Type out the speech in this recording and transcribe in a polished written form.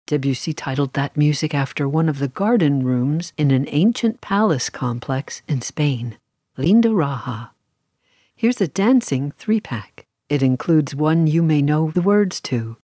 Debussy titled that music after one of the garden rooms in an ancient palace complex in Spain, Linda Raha. Here's a dancing 3-pack. It includes one you may know the words to,